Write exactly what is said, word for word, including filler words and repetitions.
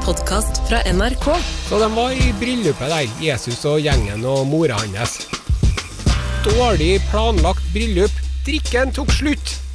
podcast fra N R K. Så de var i bryllupet der, Jesus og gjengen og mora hans. Dårlig planlagt bryllup. Drikken tok slutt.